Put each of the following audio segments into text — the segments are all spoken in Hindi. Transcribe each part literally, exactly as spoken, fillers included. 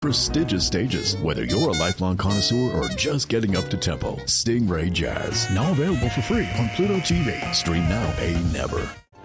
Prestigious stages. Whether you're a lifelong connoisseur or just getting up to tempo, Stingray Jazz. Now available for free on Pluto T V. Stream now, pay never.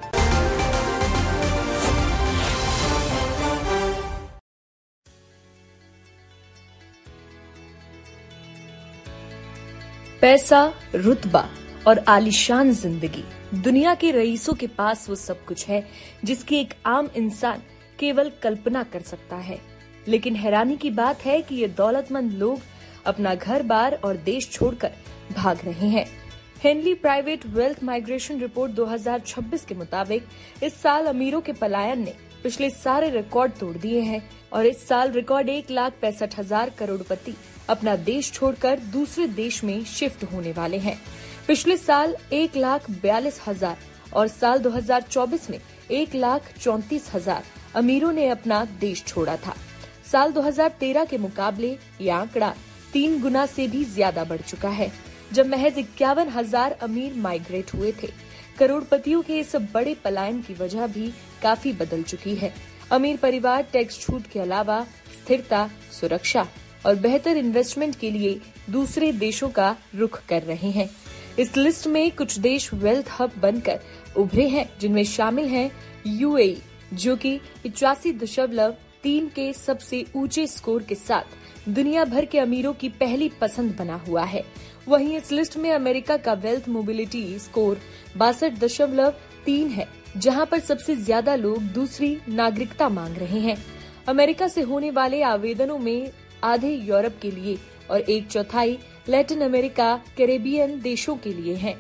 पैसा, रुतबा और आलीशान जिंदगी, दुनिया के रईसों के पास वो सब कुछ है जिसकी एक आम इंसान केवल कल्पना कर सकता है। लेकिन हैरानी की बात है कि ये दौलतमंद लोग अपना घर बार और देश छोड़कर भाग रहे हैं। Henley private wealth migration report दो हज़ार छब्बीस के मुताबिक इस साल अमीरों के पलायन ने पिछले सारे रिकॉर्ड तोड़ दिए हैं और इस साल रिकॉर्ड एक लाख पैंसठ हजार करोड़पति अपना देश छोड़कर दूसरे देश में शिफ्ट होने वाले हैं। पिछले साल एक लाख बयालीस हजार और साल दो हज़ार चौबीस में एक लाख चौंतीस हजार अमीरों ने अपना देश छोड़ा था। साल दो हज़ार तेरह के मुकाबले ये आंकड़ा तीन गुना से भी ज्यादा बढ़ चुका है, जब महज इक्यावन हजार अमीर माइग्रेट हुए थे। करोड़पतियों के इस बड़े पलायन की वजह भी काफी बदल चुकी है। अमीर परिवार टैक्स छूट के अलावा स्थिरता, सुरक्षा और बेहतर इन्वेस्टमेंट के लिए दूसरे देशों का रुख कर रहे हैं। इस लिस्ट में कुछ देश वेल्थ हब बनकर उभरे हैं, जिनमें शामिल हैं यूएई, जो कि पचासी दशमलव तीन के सबसे ऊंचे स्कोर के साथ दुनिया भर के अमीरों की पहली पसंद बना हुआ है। वहीं इस लिस्ट में अमेरिका का वेल्थ मोबिलिटी स्कोर बासठ दशमलव तीन है, जहां पर सबसे ज्यादा लोग दूसरी नागरिकता मांग रहे हैं। अमेरिका से होने वाले आवेदनों में आधे यूरोप के लिए और एक चौथाई लैटिन अमेरिका, कैरेबियन देशों के लिए हैं।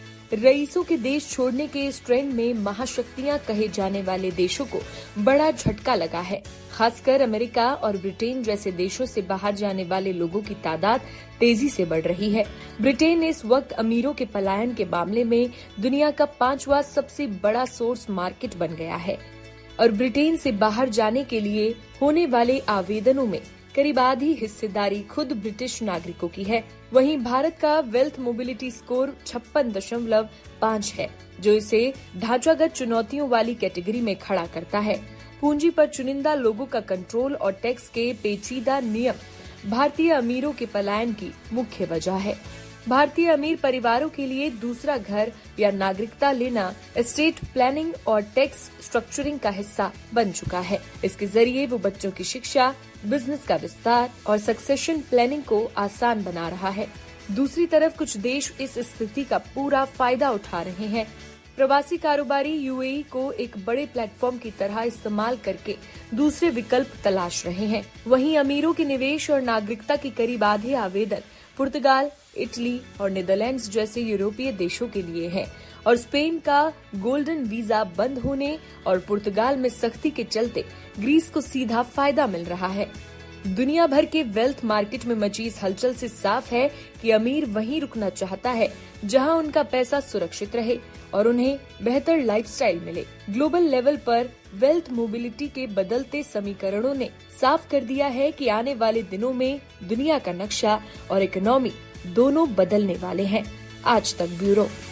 रईसों के देश छोड़ने के इस ट्रेंड में महाशक्तियां कहे जाने वाले देशों को बड़ा झटका लगा है। खासकर अमेरिका और ब्रिटेन जैसे देशों से बाहर जाने वाले लोगों की तादाद तेजी से बढ़ रही है। ब्रिटेन इस वक्त अमीरों के पलायन के मामले में दुनिया का पांचवा सबसे बड़ा सोर्स मार्केट बन गया है और ब्रिटेन से बाहर जाने के लिए होने वाले आवेदनों में करीब आधी हिस्सेदारी खुद ब्रिटिश नागरिकों की है। वहीं भारत का वेल्थ मोबिलिटी स्कोर छप्पन दशमलव पाँच है, जो इसे ढांचागत चुनौतियों वाली कैटेगरी में खड़ा करता है। पूंजी पर चुनिंदा लोगों का कंट्रोल और टैक्स के पेचीदा नियम भारतीय अमीरों के पलायन की मुख्य वजह है। भारतीय अमीर परिवारों के लिए दूसरा घर या नागरिकता लेना एस्टेट प्लानिंग और टैक्स स्ट्रक्चरिंग का हिस्सा बन चुका है। इसके जरिए वो बच्चों की शिक्षा, बिजनेस का विस्तार और सक्सेशन प्लानिंग को आसान बना रहा है। दूसरी तरफ कुछ देश इस स्थिति का पूरा फायदा उठा रहे हैं। प्रवासी कारोबारी यूएई को एक बड़े प्लेटफॉर्म की तरह इस्तेमाल करके दूसरे विकल्प तलाश रहे हैं। वहीं अमीरों के निवेश और नागरिकता के करीब आधे आवेदन पुर्तगाल, इटली और नीदरलैंड्स जैसे यूरोपीय देशों के लिए है और स्पेन का गोल्डन वीजा बंद होने और पुर्तगाल में सख्ती के चलते ग्रीस को सीधा फायदा मिल रहा है। दुनिया भर के वेल्थ मार्केट में मची इस हलचल से साफ है कि अमीर वहीं रुकना चाहता है जहां उनका पैसा सुरक्षित रहे और उन्हें बेहतर लाइफस्टाइल मिले। ग्लोबल लेवल पर वेल्थ मोबिलिटी के बदलते समीकरणों ने साफ कर दिया है कि आने वाले दिनों में दुनिया का नक्शा और इकोनॉमी दोनों बदलने वाले हैं। आज तक ब्यूरो।